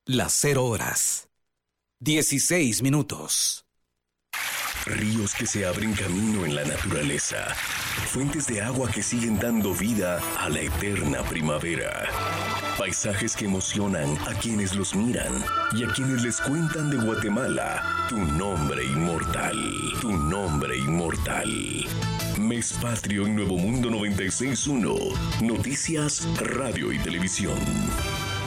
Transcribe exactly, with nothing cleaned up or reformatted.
Las cero horas. dieciséis minutos. Ríos que se abren camino en la naturaleza. Fuentes de agua que siguen dando vida a la eterna primavera. Paisajes que emocionan a quienes los miran y a quienes les cuentan de Guatemala tu nombre inmortal. Tu nombre inmortal. Mes Patrio en Nuevo Mundo noventa y seis punto uno. Noticias, radio y televisión.